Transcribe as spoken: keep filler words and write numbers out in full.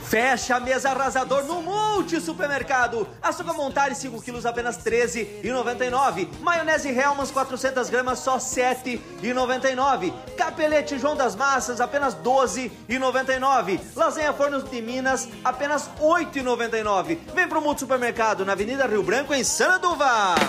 Fecha a mesa arrasador no Multi Supermercado. Açúcar Montare cinco quilos apenas treze reais e noventa e nove centavos. Maionese Hellmann's quatrocentas gramas só sete reais e noventa e nove centavos. Capelete João das Massas apenas doze reais e noventa e nove centavos. Lasanha Fornos de Minas apenas oito reais e noventa e nove centavos. Vem pro Multi Supermercado na Avenida Rio Branco em Sananduva.